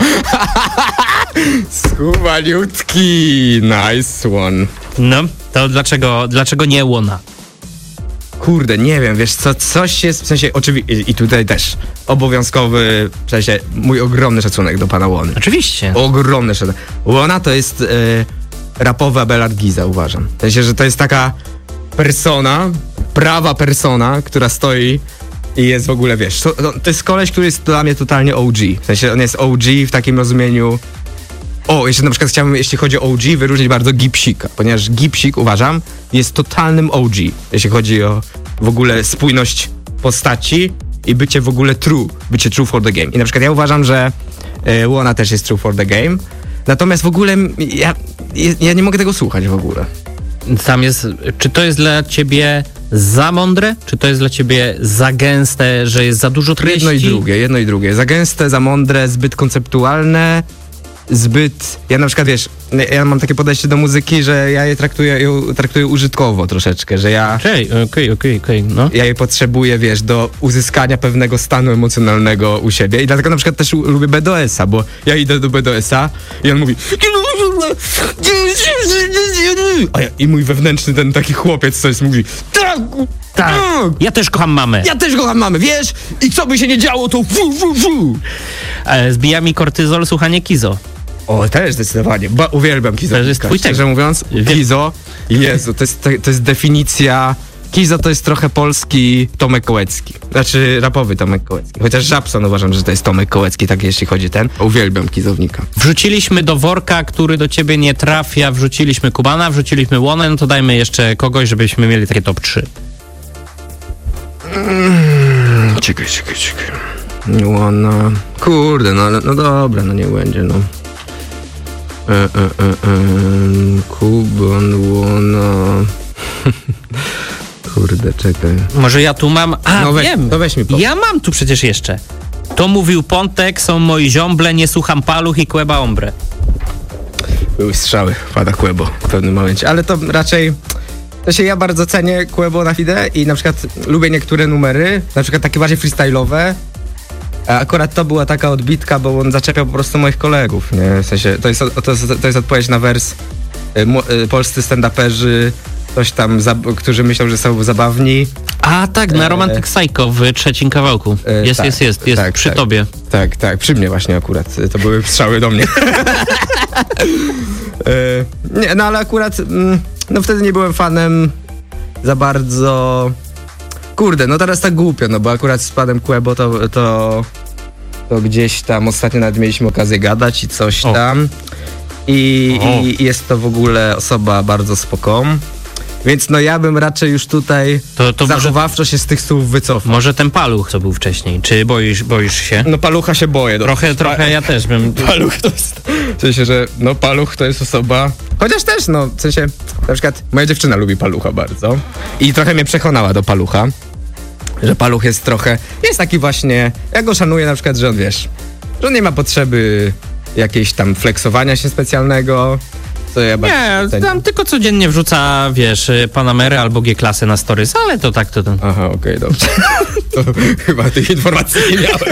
Schowaliutki, nice one. No, to dlaczego, dlaczego nie Łona? Kurde, nie wiem, wiesz co, coś jest, w sensie, oczywiście, i tutaj też obowiązkowy, w sensie, mój ogromny szacunek do pana Łony. Oczywiście. Ogromny szacunek. Łona to jest y, rapowa Bella Giza, uważam. W sensie, że to jest taka persona, prawa persona, która stoi i jest w ogóle, wiesz, to, to, to jest koleś, który jest dla mnie totalnie O G. W sensie, on jest O G w takim rozumieniu. O, jeszcze na przykład chciałbym, jeśli chodzi o O G, wyróżnić bardzo Gipsika, ponieważ Gipsik, uważam, jest totalnym O G, jeśli chodzi o w ogóle spójność postaci i bycie w ogóle true, bycie true for the game. I na przykład ja uważam, że e, Łona też jest true for the game, natomiast w ogóle ja, ja nie mogę tego słuchać w ogóle. Tam jest, czy to jest dla ciebie za mądre, czy to jest dla ciebie za gęste, że jest za dużo treści? Jedno i drugie, jedno i drugie. Za gęste, za mądre, zbyt konceptualne, zbyt... Ja na przykład, wiesz, ja mam takie podejście do muzyki, że ja je traktuję, ją traktuję użytkowo troszeczkę, że ja... Okej, okej, okej, okej, no. Ja je potrzebuję, wiesz, do uzyskania pewnego stanu emocjonalnego u siebie i dlatego na przykład też lubię B D S a, bo ja idę do B D S a i on mówi... A ja, i mój wewnętrzny ten taki chłopiec coś mówi... Tak! Tak, ja też kocham mamę. Ja też kocham mamę, wiesz? I co by się nie działo, to fu, fu, fu. E, zbija mi kortyzol słuchanie Kizo. O, też zdecydowanie. Ba, uwielbiam Kizo. To jest twój szczerze mówiąc, Kizo, Jezu, to jest, to jest definicja... Kizo to jest trochę polski Tomek Kołecki. Znaczy rapowy Tomek Kołecki. Chociaż Żabson uważam, że to jest Tomek Kołecki, tak jeśli chodzi ten. Uwielbiam Kizownika. Wrzuciliśmy do worka, który do ciebie nie trafia, wrzuciliśmy Kubana, wrzuciliśmy Łonę, no to dajmy jeszcze kogoś, żebyśmy mieli takie top trzy. Mm, czekaj, czekaj, czekaj. Łona... Kurde, no, no dobra, no nie będzie, no. E, e, e, e, Kuban, Łona... Kurde, czekaj. Może ja tu mam... A, no weź, wiem. To weź mi po... Ja mam tu przecież jeszcze. To mówił Pontek, są moi ziomble, nie słucham paluch i Kłeba ombre. Były strzały, pada Kłebo w pewnym momencie, ale to raczej... To się ja bardzo cenię Kłebo na fide i na przykład lubię niektóre numery, na przykład takie bardziej freestyle'owe, A akurat to była taka odbitka, bo on zaczepiał po prostu moich kolegów, nie? W sensie, to jest, to jest, to jest odpowiedź na wers y, mu- y, polscy stand-uperzy, coś tam, zab- którzy myślą, że są zabawni. A tak, na E, Romantic Psycho w trzecim kawałku. E, Jest, tak, jest, jest, jest tak, przy tak. tobie. Tak, tak, przy mnie właśnie akurat. To były strzały do mnie. y, nie, no ale akurat, mm, no wtedy nie byłem fanem za bardzo... Kurde, no teraz tak głupio, no bo akurat z panem Kłebo to, to, to gdzieś tam ostatnio nawet mieliśmy okazję gadać i coś O. tam. I, O. I jest to w ogóle osoba bardzo spoko. Więc no ja bym raczej już tutaj To, to może, zachowawczo się z tych słów wycofał. może ten Paluch, co był wcześniej. Czy boisz, boisz się? No Palucha się boję. Trochę, trochę ja też bym... Paluch to jest... W sensie, że no Paluch to jest osoba... Chociaż też, no, w sensie, na przykład moja dziewczyna lubi Palucha bardzo i trochę mnie przekonała do Palucha, że Paluch jest trochę... Jest taki właśnie... Ja go szanuję na przykład, że on, wiesz, że on nie ma potrzeby jakiejś tam flexowania się specjalnego, co ja bardzo Nie, cenię. tam tylko codziennie wrzuca, wiesz, Panamerę albo G-klasę na stories, ale to tak to ten... Aha, okej, dobrze. To chyba tych informacji nie miałem.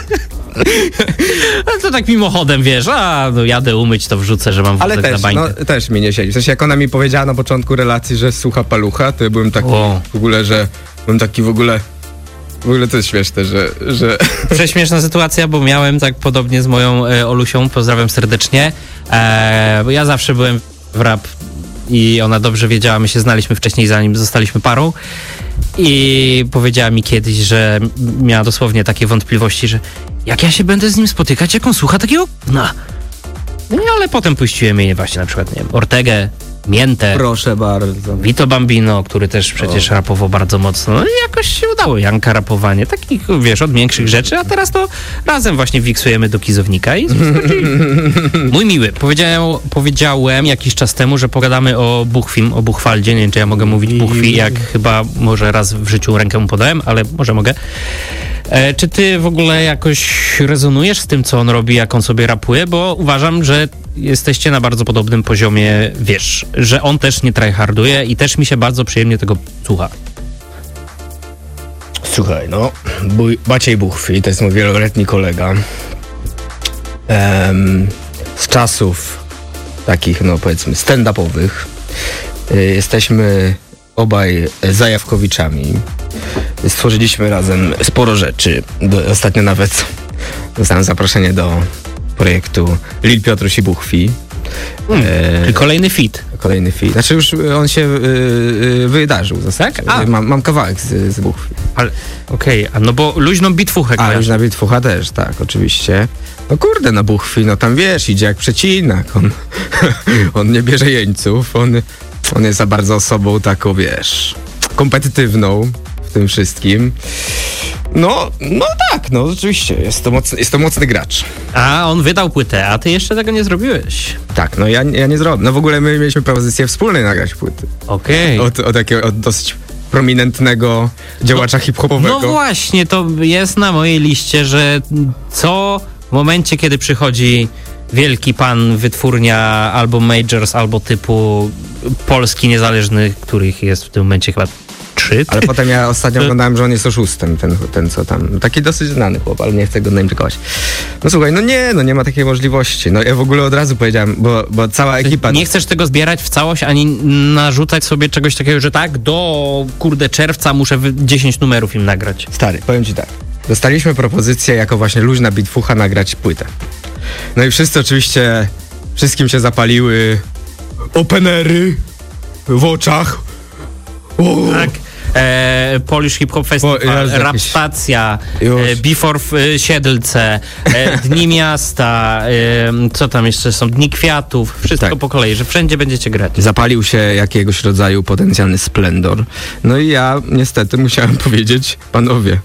Ale to tak mimochodem, wiesz, a no jadę umyć, to wrzucę, że mam Ale wózek na też, no, bańkę. też mi nie siedzi. W sensie, jak ona mi powiedziała na początku relacji, że słucha Palucha, to ja byłem taki O. w ogóle, że byłem taki w ogóle... W ogóle to jest śmieszne, że... że Prześmieszna sytuacja, bo miałem tak podobnie z moją e, Olusią, pozdrawiam serdecznie, e, bo ja zawsze byłem w rap i ona dobrze wiedziała, my się znaliśmy wcześniej, zanim zostaliśmy parą i powiedziała mi kiedyś, że miała dosłownie takie wątpliwości, że jak ja się będę z nim spotykać, jak on słucha takiego no. No ale potem puściłem jej właśnie na przykład, nie wiem, Ortegę, Miętę, Proszę bardzo. Vito Bambino, który też przecież rapował bardzo mocno. No i jakoś się udało Janka rapowanie. Takich, wiesz, od większych rzeczy, a teraz to razem właśnie wiksujemy do Kizownika i mój miły, powiedziałem, powiedziałem jakiś czas temu, że pogadamy o Buchwim, o Buchwaldzie. Nie wiem, czy ja mogę mówić Buchwi, jak chyba może raz w życiu rękę mu podałem, ale może mogę. E, czy ty w ogóle jakoś rezonujesz z tym, co on robi, jak on sobie rapuje? Bo uważam, że jesteście na bardzo podobnym poziomie, wiesz, że on też nie tryharduje i też mi się bardzo przyjemnie tego słucha. Słuchaj, no, Buj- Maciej Buchwi, to jest mój wieloletni kolega. Em, z czasów takich, no powiedzmy, stand-upowych. Y, jesteśmy obaj Zajawkowiczami. Stworzyliśmy razem sporo rzeczy. Do, ostatnio nawet dostałem zaproszenie do projektu Lil Piotruś i Buchwi. Hmm, E, I kolejny fit. Kolejny film. Znaczy już y, on się y, y, wydarzył. Tak? A. Mam, mam kawałek z, z Buchwi. Ale okej, a no bo luźną bitwuchę A już kojarzę. na Bitfucha też, tak, oczywiście. No kurde, na Buchwi, no tam wiesz, idzie jak przecinak. On, on nie bierze jeńców, on, on jest za bardzo osobą taką, wiesz, kompetytywną w tym wszystkim. No, no tak, no rzeczywiście, jest to, mocny, jest to mocny gracz. A on wydał płytę, a ty jeszcze tego nie zrobiłeś. Tak, no ja, ja nie zrobię. No w ogóle my mieliśmy propozycję wspólnej nagrać płyty. Okej. Od, od takiego, od dosyć prominentnego działacza hip-hopowego. No właśnie, to jest na mojej liście, że co w momencie, kiedy przychodzi wielki pan, wytwórnia albo majors, albo typu polski niezależny, których jest w tym momencie chyba trzy. Ale potem ja ostatnio oglądałem, że on jest oszustem, ten, ten co tam. Taki dosyć znany chłop, ale nie chcę go naimplikować. No słuchaj, no nie, no nie ma takiej możliwości. No ja w ogóle od razu powiedziałem, bo, bo cała ekipa... Nie chcesz tego zbierać w całość, ani narzucać sobie czegoś takiego, że tak, do kurde czerwca muszę wy- dziesięć numerów im nagrać. Stary, powiem ci tak. Dostaliśmy propozycję jako właśnie luźna bitfucha nagrać płytę. No i wszyscy oczywiście, wszystkim się zapaliły openery w oczach. O, Tak. E, Polish Hip Hop Festival, O, Jezu, Rap jakieś- Stacja, Już. e, Before w e, Siedlce, e, Dni Miasta, e, co tam jeszcze są, Dni Kwiatów, wszystko Tak. po kolei, że wszędzie będziecie grać. Zapalił się jakiegoś rodzaju potencjalny splendor. No i ja niestety musiałem powiedzieć, panowie,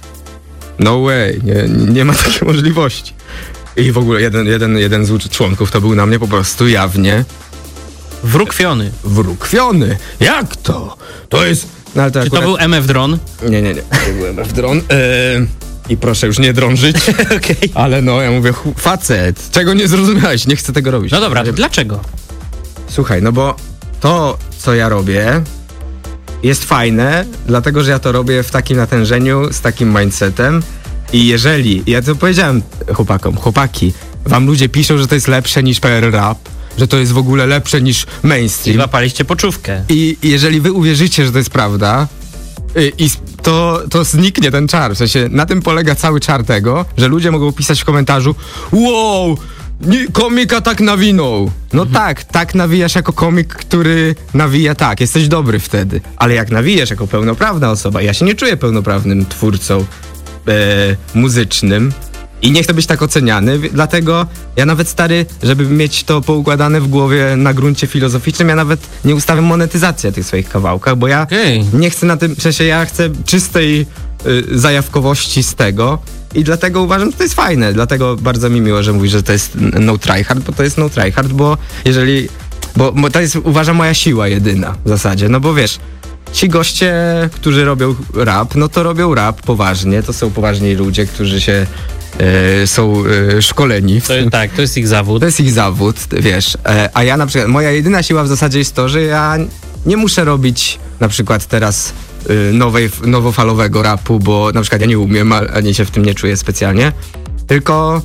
no way, nie, nie ma takiej możliwości. I w ogóle jeden, jeden, jeden z ucz- członków to był na mnie po prostu jawnie Wrókwiony. wrókwiony. Jak to? To jest... No, ale to Czy to akurat... był M F Dron? Nie, nie, nie. To był M F Dron. Eee, I proszę już nie drążyć. Okej. Ale no, ja mówię, hu- facet, czego nie zrozumiałeś? Nie chcę tego robić. No dobra, to dlaczego? Słuchaj, no bo to, co ja robię, jest fajne, dlatego, że ja to robię w takim natężeniu, z takim mindsetem I jeżeli, ja to powiedziałem chłopakom, chłopaki, wam ludzie piszą, że to jest lepsze niż P R rap, że to jest w ogóle lepsze niż mainstream. I łapaliście poczówkę. I jeżeli wy uwierzycie, że to jest prawda, i to, to zniknie ten czar. W sensie na tym polega cały czar tego, że ludzie mogą pisać w komentarzu: wow, nie, komika tak nawinął. No mhm. tak, tak nawijasz jako komik, który nawija tak, jesteś dobry wtedy. Ale jak nawijasz jako pełnoprawna osoba, ja się nie czuję pełnoprawnym twórcą e, muzycznym i nie chcę być tak oceniany, dlatego ja nawet, stary, żeby mieć to poukładane w głowie na gruncie filozoficznym, ja nawet nie ustawiam monetyzację tych swoich kawałkach, bo ja okay. nie chcę na tym, w sensie ja chcę czystej y, zajawkowości z tego i dlatego uważam, że to jest fajne, dlatego bardzo mi miło, że mówisz, że to jest no tryhard, bo to jest no tryhard, bo jeżeli, bo, bo to jest, uważam, moja siła jedyna w zasadzie, no bo wiesz, ci goście, którzy robią rap, no to robią rap poważnie, to są poważni ludzie, którzy się E, są e, szkoleni. To, tak, to jest ich zawód. To jest ich zawód, wiesz. E, a ja na przykład, moja jedyna siła w zasadzie jest to, że ja nie muszę robić na przykład teraz e, nowej, nowofalowego rapu, bo na przykład ja nie umiem, ani się w tym nie czuję specjalnie. Tylko,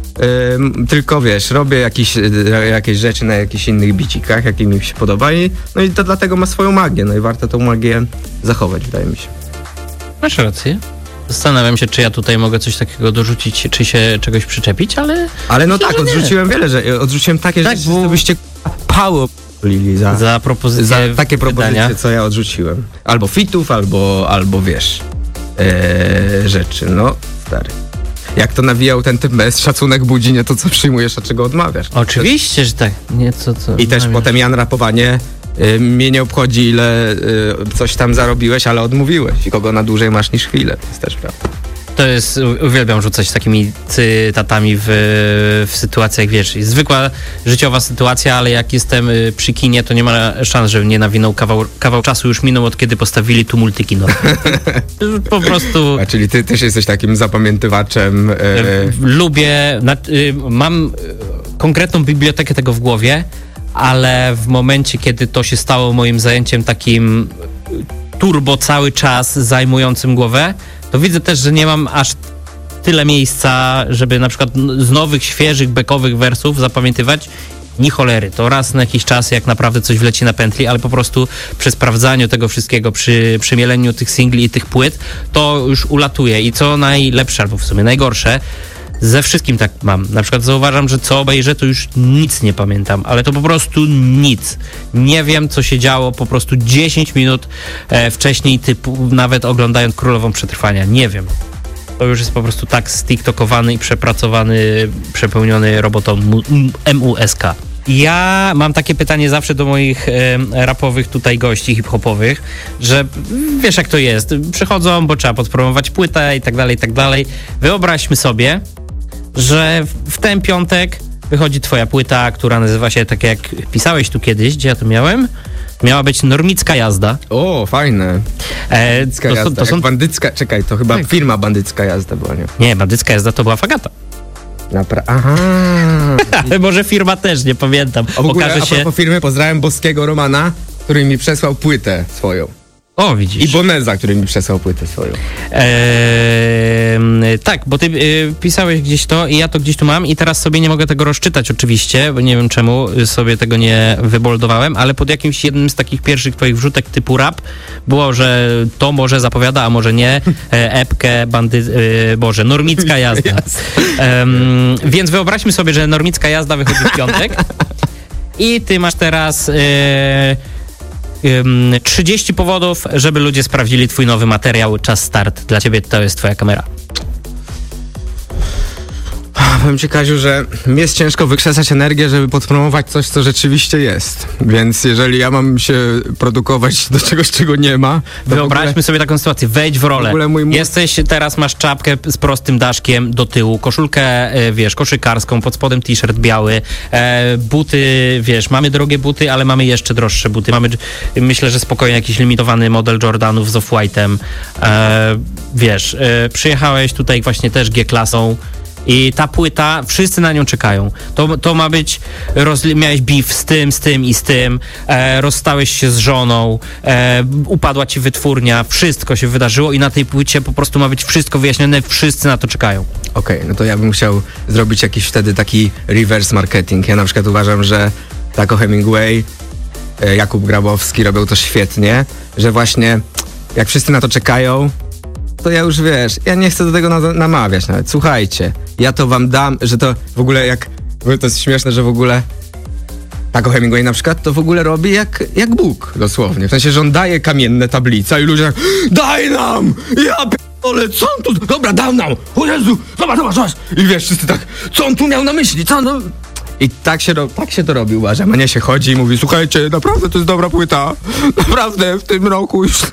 e, tylko wiesz, robię jakieś, e, jakieś rzeczy na jakichś innych bicikach, jakie mi się podoba i, no i to dlatego ma swoją magię. No i warto tą magię zachować, wydaje mi się. Masz rację. Zastanawiam się, czy ja tutaj mogę coś takiego dorzucić, czy się czegoś przyczepić, ale... Ale no tak, odrzuciłem wiele, że odrzuciłem takie tak, rzeczy, bo... żebyście pało lili za, za propozycje za takie propozycje, wydania. Co ja odrzuciłem. Albo fitów, albo, albo wiesz, ee, rzeczy, no stary. Jak to nawijał ten typ bez szacunek budzi, nie to co przyjmujesz, a czego odmawiasz. Oczywiście, też... że tak. Nie, co, co I też potem Jan rapowanie... Y, mnie nie obchodzi, ile y, coś tam zarobiłeś, ale odmówiłeś i kogo na dłużej masz niż chwilę. To jest też prawda. To jest, uwielbiam rzucać takimi cytatami w, w sytuacjach, wiesz, zwykła życiowa sytuacja, ale jak jestem przy kinie, to nie ma szans, że nie nawinął kawał, kawał czasu już minął, od kiedy postawili tu multikino. Po prostu... A czyli ty też jesteś takim zapamiętywaczem? E... Lubię, na, mam konkretną bibliotekę tego w głowie, ale w momencie, kiedy to się stało moim zajęciem takim turbo cały czas zajmującym głowę, to widzę też, że nie mam aż tyle miejsca, żeby na przykład z nowych, świeżych, bekowych wersów zapamiętywać ni cholery. To raz na jakiś czas, jak naprawdę coś wleci na pętli, ale po prostu przy sprawdzaniu tego wszystkiego, przy przemieleniu tych singli i tych płyt, to już ulatuje. I co najlepsze, albo w sumie najgorsze, ze wszystkim tak mam. Na przykład zauważam, że co obejrzę, to już nic nie pamiętam, ale to po prostu nic. Nie wiem, co się działo po prostu dziesięć minut e, wcześniej, typu nawet oglądając Królową Przetrwania. Nie wiem. To już jest po prostu tak stiktokowany i przepracowany, przepełniony robotą M U S K. Ja mam takie pytanie zawsze do moich e, rapowych tutaj gości hip-hopowych, że wiesz jak to jest, przychodzą, bo trzeba podpromować płytę i tak dalej, i tak dalej. Wyobraźmy sobie, że w ten piątek wychodzi twoja płyta, która nazywa się, tak jak pisałeś tu kiedyś, gdzie ja to miałem, miała być Normicka Jazda. O, fajne. E, bandycka to, jazda, to są... bandycka, czekaj, to chyba tak. Firma Bandycka Jazda była, nie? Nie, Bandycka Jazda to była Fagata. Napra- Aha. Ale może firma też, nie pamiętam. O, w ogóle, Okaże się... a propos firmy, pozdrawiam Boskiego Romana, który mi przesłał płytę swoją. O, widzisz. I Boneza, który mi przesłał płytę swoją. Eee, tak, bo ty y, pisałeś gdzieś to i ja to gdzieś tu mam i teraz sobie nie mogę tego rozczytać oczywiście, bo nie wiem czemu sobie tego nie wyboldowałem, ale pod jakimś jednym z takich pierwszych twoich wrzutek typu rap było, że to może zapowiada, a może nie, e, epkę, bandy, e, Boże, Normicka Jazda. E, więc wyobraźmy sobie, że Normicka Jazda wychodzi w piątek i ty masz teraz... E, trzydzieści powodów, żeby ludzie sprawdzili twój nowy materiał. Czas start. Dla ciebie to jest twoja kamera. Powiem ci, Kaziu, że mi jest ciężko wykrzesać energię, żeby podpromować coś, co rzeczywiście jest. Więc jeżeli ja mam się produkować do czegoś, czego nie ma... Wyobraźmy ogóle, sobie taką sytuację. Wejdź w rolę. W mój... Jesteś, teraz masz czapkę z prostym daszkiem do tyłu, koszulkę, wiesz, koszykarską, pod spodem t-shirt biały, e, buty, wiesz, mamy drogie buty, ale mamy jeszcze droższe buty. Mamy, myślę, że spokojnie jakiś limitowany model Jordanów z Off-White'em. E, wiesz, e, przyjechałeś tutaj właśnie też G-klasą I ta płyta, wszyscy na nią czekają. To, to ma być, rozli- miałeś beef z tym, z tym i z tym, e, rozstałeś się z żoną, e, upadła ci wytwórnia, wszystko się wydarzyło i na tej płycie po prostu ma być wszystko wyjaśnione, wszyscy na to czekają. Okej, okay, no to ja bym chciał zrobić jakiś wtedy taki reverse marketing. Ja na przykład uważam, że Taco Hemingway, e, Jakub Grabowski robią to świetnie, że właśnie jak wszyscy na to czekają, to ja już wiesz, ja nie chcę do tego na- namawiać nawet. Słuchajcie, ja to wam dam, że to w ogóle jak, bo to jest śmieszne, że w ogóle Taco Hemingway na przykład to w ogóle robi jak, jak Bóg, dosłownie. W sensie, że on daje kamienne tablice i ludzie tak, daj nam! Ja p***ole, co on tu, dobra, dał nam! O Jezu, zobacz, zobacz, zobacz! I wiesz, wszyscy tak, co on tu miał na myśli, co no... I tak się, ro- tak się to robi, uważam, a nie się chodzi i mówi, słuchajcie, naprawdę to jest dobra płyta, naprawdę w tym roku już...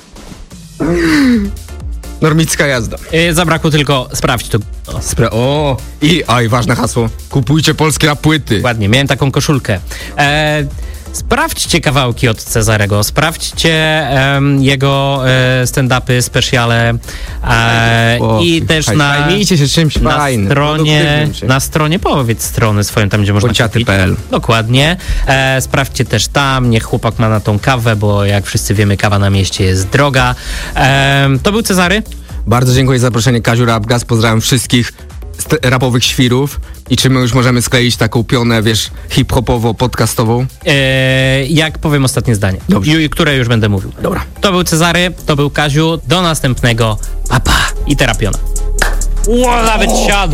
Normicka jazda. Yy, zabrakło tylko sprawdź to. Spra- o, i, aj, ważne hasło, kupujcie polskie płyty. Ładnie, miałem taką koszulkę. E, sprawdźcie kawałki od Cezarego, sprawdźcie em, jego e, stand-upy, speciale e, O, i też haj, na, zajmijcie się czymś na fajnym, stronie, produktywnym czymś. na stronie, powiedz strony swoją tam, gdzie można Bociaty kupić. kropka p l. Dokładnie. E, sprawdźcie też tam, niech chłopak ma na tą kawę, bo jak wszyscy wiemy, kawa na mieście jest droga. E, to był Cezary. Bardzo dziękuję za zaproszenie, Kaziu Rapgas, pozdrawiam wszystkich st- rapowych świrów i czy my już możemy skleić taką pionę, wiesz, hip-hopowo-podcastową? E, jak powiem ostatnie zdanie, Dobrze. Ju, które już będę mówił. Dobra. To był Cezary, to był Kaziu, do następnego, papa pa. I terapiona. Ło, nawet siadł.